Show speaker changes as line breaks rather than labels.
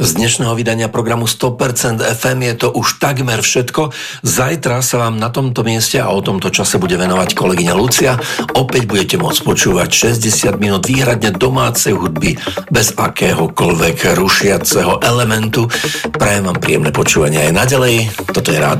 Z dnešného vydania programu 100% FM je to už takmer všetko. Zajtra sa vám na tomto mieste a o tomto čase bude venovať kolegyňa Lucia. Opäť budete môcť počúvať 60 minút výhradne domácej hudby bez akéhokoľvek rušiaceho elementu. Prajem vám príjemné počúvanie aj naďalej. Toto je Rádio